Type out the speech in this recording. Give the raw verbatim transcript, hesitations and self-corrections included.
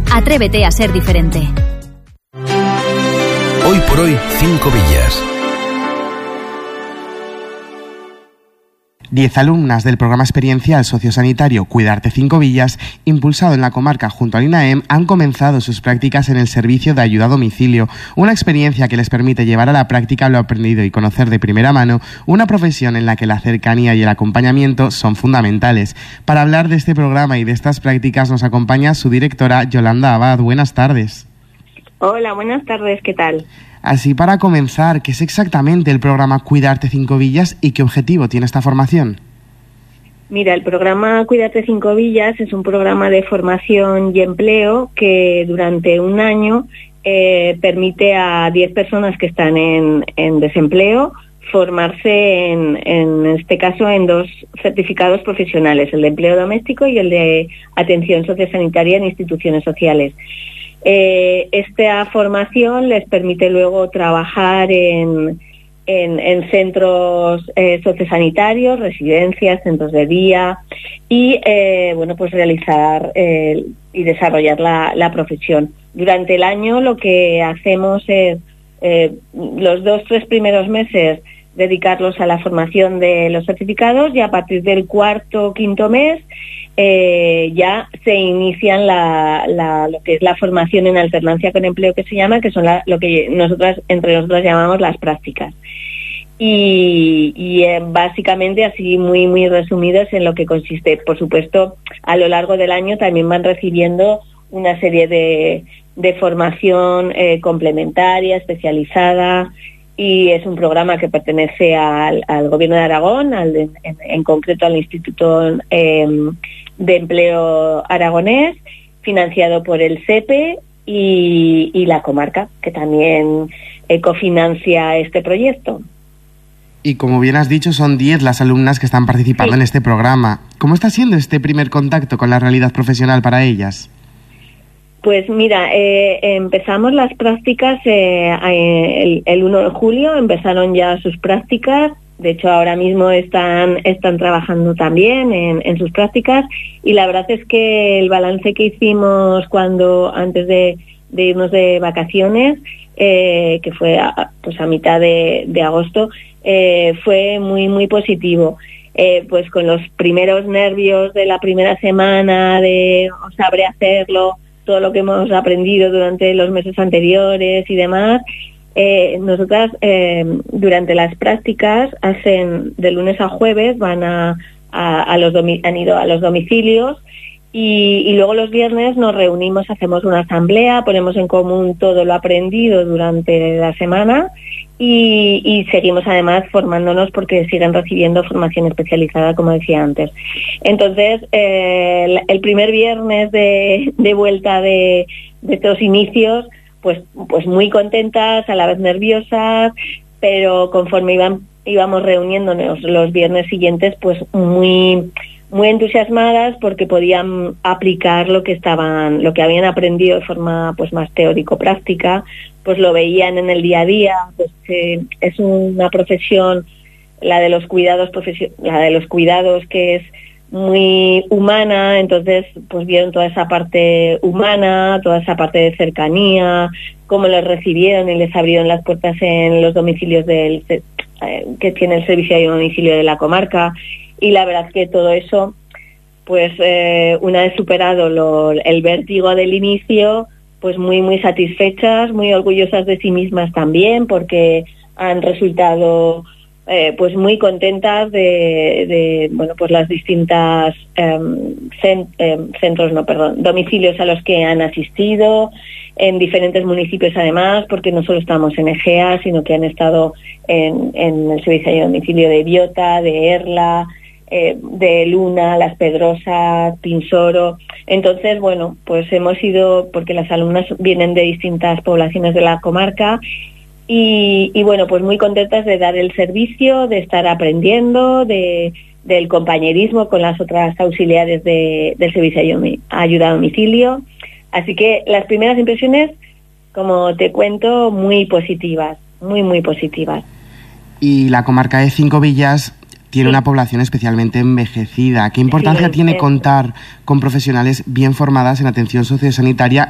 Atrévete a ser diferente. Hoy por hoy, Cinco Villas. Diez alumnas del programa experiencial sociosanitario Cuidarte Cinco Villas, impulsado en la comarca junto al INAEM, han comenzado sus prácticas en el servicio de ayuda a domicilio, una experiencia que les permite llevar a la práctica lo aprendido y conocer de primera mano una profesión en la que la cercanía y el acompañamiento son fundamentales. Para hablar de este programa y de estas prácticas nos acompaña su directora Yolanda Abad. Buenas tardes. Hola, buenas tardes, ¿qué tal? Así, para comenzar, ¿qué es exactamente el programa Cuidarte Cinco Villas y qué objetivo tiene esta formación? Mira, el programa Cuidarte Cinco Villas es un programa de formación y empleo que durante un año eh, permite a diez personas que están en, en desempleo formarse, en, en este caso, en dos certificados profesionales, el de empleo doméstico y el de atención sociosanitaria en instituciones sociales. Eh, esta formación les permite luego trabajar en, en, en centros eh, sociosanitarios, residencias, centros de día y eh, bueno, pues realizar eh, y desarrollar la, la profesión. Durante el año lo que hacemos es eh, los dos, tres primeros meses dedicarlos a la formación de los certificados y a partir del cuarto o quinto mes Eh, ya se inician la, la, lo que es la formación en alternancia con empleo, que se llama, que son la, lo que nosotras entre nosotras llamamos las prácticas. Y, y eh, básicamente, así muy muy resumidos, en lo que consiste. Por supuesto, a lo largo del año también van recibiendo una serie de, de formación eh, complementaria, especializada, y es un programa que pertenece al, al Gobierno de Aragón, al de, en, en concreto al Instituto eh, de Empleo Aragonés, financiado por el S E P E y, y la comarca, que también eh, cofinancia este proyecto. Y como bien has dicho, son diez las alumnas que están participando sí. en este programa. ¿Cómo está siendo este primer contacto con la realidad profesional para ellas? Pues mira, eh, empezamos las prácticas eh, el, el uno de julio, empezaron ya sus prácticas, de hecho ahora mismo están están trabajando también en, en sus prácticas y la verdad es que el balance que hicimos cuando antes de, de irnos de vacaciones, eh, que fue a, pues a mitad de, de agosto, eh, fue muy muy positivo. Eh, pues con los primeros nervios de la primera semana de oh, sabré hacerlo, todo lo que hemos aprendido durante los meses anteriores y demás, eh, nosotras eh, durante las prácticas hacen de lunes a jueves, van a, a, a los domi- han ido a los domicilios y, y luego los viernes nos reunimos, hacemos una asamblea, ponemos en común todo lo aprendido durante la semana y, y seguimos además formándonos porque siguen recibiendo formación especializada, como decía antes. Entonces, eh, el, el primer viernes de, de vuelta de, de estos inicios, pues, pues muy contentas, a la vez nerviosas, pero conforme iban, íbamos reuniéndonos los viernes siguientes, pues muy muy entusiasmadas porque podían aplicar lo que estaban, lo que habían aprendido de forma pues más teórico-práctica, pues lo veían en el día a día, pues eh, es una profesión, la de los cuidados profesio- la de los cuidados que es muy humana, entonces pues vieron toda esa parte humana, toda esa parte de cercanía, cómo les recibieron y les abrieron las puertas en los domicilios del eh, que tiene el servicio de domicilio de la comarca. Y la verdad que todo eso, pues eh, una vez superado lo, el vértigo del inicio, pues muy muy satisfechas, muy orgullosas de sí mismas también, porque han resultado eh, pues muy contentas de, de bueno pues las distintas eh, cent, eh, centros, no perdón, domicilios a los que han asistido en diferentes municipios además, porque no solo estamos en Egea, sino que han estado en, en el servicio de domicilio de Biota, de Erla, Eh, de Luna, Las Pedrosas, Pinsoro. Entonces, bueno, pues hemos ido, porque las alumnas vienen de distintas poblaciones de la comarca y, y bueno, pues muy contentas de dar el servicio, de estar aprendiendo, de del compañerismo con las otras auxiliares de, del servicio de ayuda a domicilio. Así que las primeras impresiones, como te cuento, muy positivas, muy, muy positivas. Y la comarca de Cinco Villas tiene sí. una población especialmente envejecida. ¿Qué importancia sí, tiene contar con profesionales bien formadas en atención sociosanitaria